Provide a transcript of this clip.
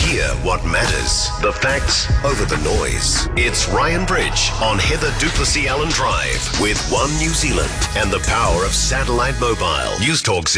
hear what matters. The facts over the noise. It's Ryan Bridge on Heather Duplessis Allen Drive with One New Zealand and the power of satellite mobile. News Talk